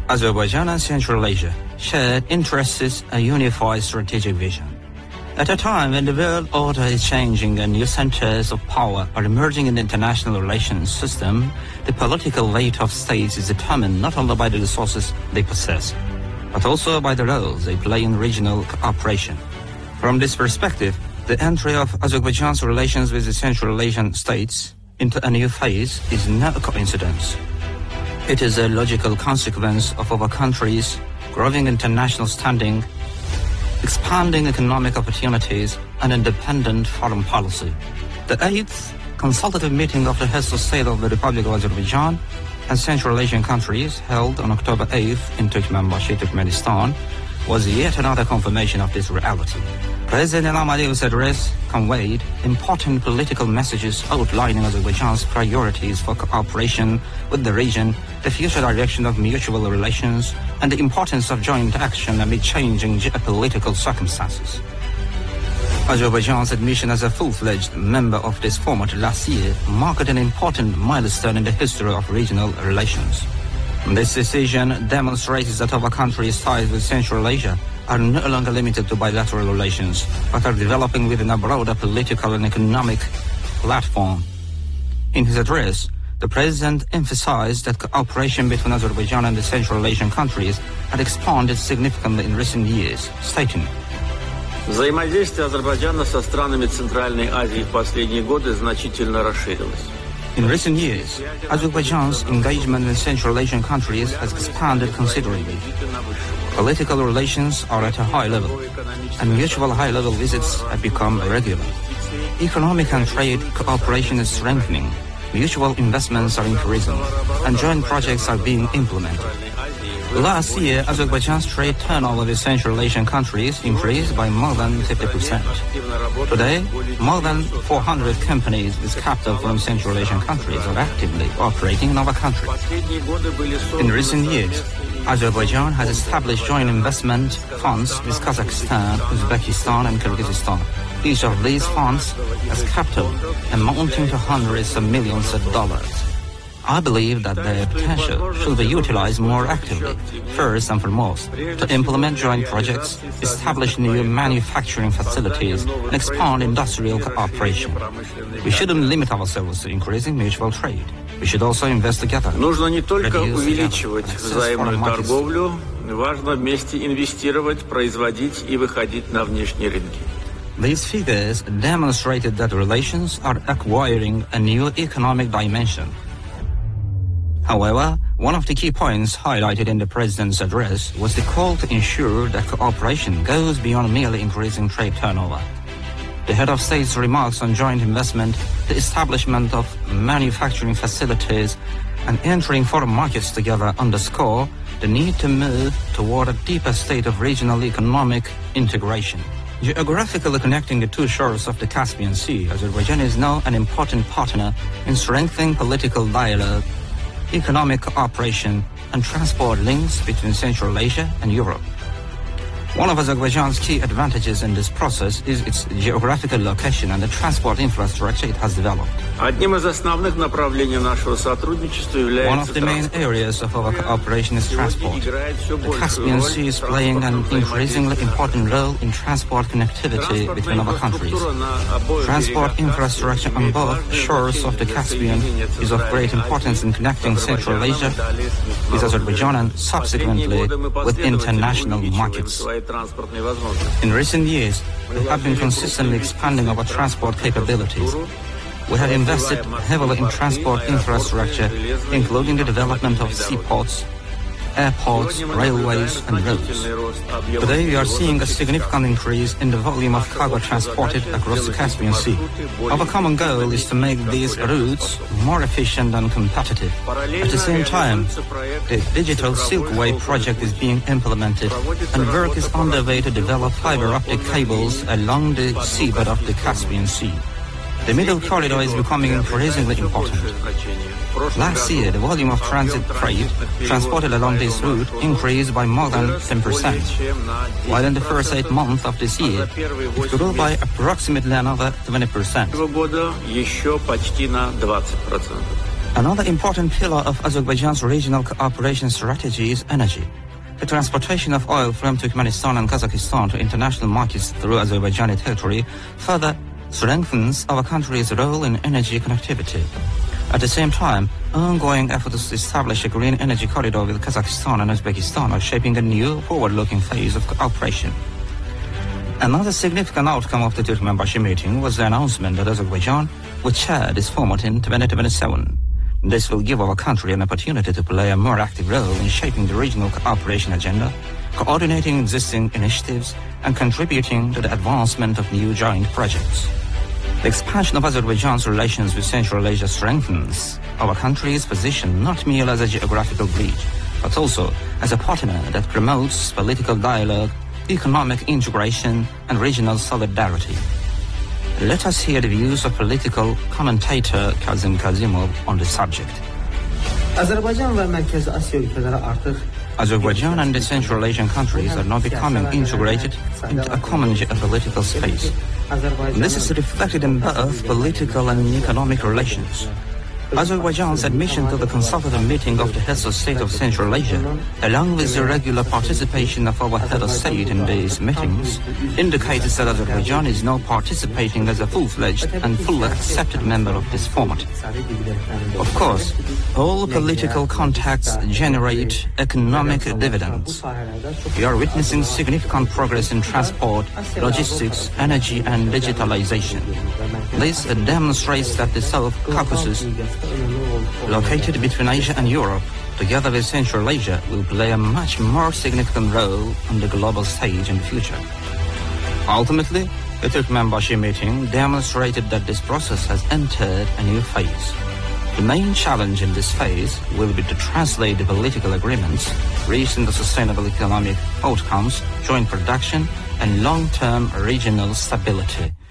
Azerbaijan and Central Asia shared interests, a unified strategic vision. At a time when the world order is changing and new centers of power are emerging in the international relations system, the political weight of states is determined not only by the resources they possess, but also by the roles they play in regional cooperation. From this perspective, the entry of Azerbaijan's relations with the Central Asian states into a new phase is no coincidence. It is a logical consequence of our country's growing international standing, expanding economic opportunities, and independent foreign policy. The 8th consultative meeting of the heads of state of the Republic of Azerbaijan and Central Asian countries, held on October 8th in Turkmenbashi, Turkmenistan, was yet another confirmation of this reality. President Ilham Aliyev's address conveyed important political messages outlining Azerbaijan's priorities for cooperation with the region, the future direction of mutual relations, and the importance of joint action amid changing geopolitical circumstances. Azerbaijan's admission as a full-fledged member of this format last year marked an important milestone in the history of regional relations. This decision demonstrates that our country's ties with Central Asia are no longer limited to bilateral relations, but are developing within a broader political and economic platform. In his address, the President emphasized that cooperation between Azerbaijan and the Central Asian countries had expanded significantly in recent years, stating, Взаимодействие Азербайджана со странами Центральной Азии в последние годы значительно расширилось. In recent years, Azerbaijan's engagement in Central Asian countries has expanded considerably. Political relations are at a high level, and mutual high-level visits have become regular. Economic and trade cooperation is strengthening, mutual investments are increasing, and joint projects are being implemented. Last year, Azerbaijan's trade turnover with Central Asian countries increased by more than 50%. Today, more than 400 companies with capital from Central Asian countries are actively operating in our country. In recent years, Azerbaijan has established joint investment funds with Kazakhstan, Uzbekistan, and Kyrgyzstan. Each of these funds has capital amounting to hundreds of millions of dollars. I believe that their potential should be utilized more actively, first and foremost, to implement joint projects, establish new manufacturing facilities, and expand industrial cooperation. We shouldn't limit ourselves to increasing mutual trade. We should also invest together. Нужно не только увеличивать взаимную торговлю, важно вместе инвестировать, производить и выходить на внешние рынки. These figures demonstrated that relations are acquiring a new economic dimension. However, one of the key points highlighted in the President's address was the call to ensure that cooperation goes beyond merely increasing trade turnover. The head of state's remarks on joint investment, the establishment of manufacturing facilities, and entering foreign markets together underscore the need to move toward a deeper state of regional economic integration. Geographically connecting the two shores of the Caspian Sea, Azerbaijan is now an important partner in strengthening political dialogue, economic cooperation, and transport links between Central Asia and Europe. One of Azerbaijan's key advantages in this process is its geographical location and the transport infrastructure it has developed. Одним из основных направлений нашего сотрудничества является One of the main areas of our cooperation is transport. The Caspian Sea is playing an increasingly important role in transport connectivity between our countries. Transport infrastructure on both shores of the Caspian is of great importance in connecting Central Asia with Azerbaijan and subsequently with international markets. In recent years, we have been consistently expanding our transport capabilities. We have invested heavily in transport infrastructure, including the development of seaports, airports, railways, and roads. Today, we are seeing a significant increase in the volume of cargo transported across the Caspian Sea. Our common goal is to make these routes more efficient and competitive. At the same time, the Digital Silk Way project is being implemented, and work is underway to develop fiber optic cables along the seabed of the Caspian Sea. The middle corridor is becoming increasingly important. Last year, the volume of transit freight transported along this route increased by more than 10%, while in the first 8 months of this year, it grew by approximately another 20%. Another important pillar of Azerbaijan's regional cooperation strategy is energy. The transportation of oil from Turkmenistan and Kazakhstan to international markets through Azerbaijani territory further strengthens our country's role in energy connectivity. At the same time, ongoing efforts to establish a green energy corridor with Kazakhstan and Uzbekistan are shaping a new forward-looking phase of cooperation. Another significant outcome of the Turkmenbashi meeting was the announcement that Azerbaijan would chair this format in 2027. This will give our country an opportunity to play a more active role in shaping the regional cooperation agenda, coordinating existing initiatives, and contributing to the advancement of new joint projects. The expansion of Azerbaijan's relations with Central Asia strengthens our country's position not merely as a geographical bridge, but also as a partner that promotes political dialogue, economic integration, and regional solidarity. Let us hear the views of political commentator Kazim Kazimov on the subject. Azerbaijan and the Central Asian countries are now becoming integrated into a common geopolitical space. This is reflected in both political and economic relations. Azerbaijan's admission to the consultative meeting of the heads of state of Central Asia, along with the regular participation of our head of state in these meetings, indicates that Azerbaijan is now participating as a full-fledged and fully accepted member of this format. Of course, all political contacts generate economic dividends. We are witnessing significant progress in transport, logistics, energy, and digitalization. This demonstrates that the South Caucasus, located between Asia and Europe, together with Central Asia, will play a much more significant role on the global stage in the future. Ultimately, the Turkmenbashi meeting demonstrated that this process has entered a new phase. The main challenge in this phase will be to translate the political agreements reached into sustainable economic outcomes, joint production, and long-term regional stability.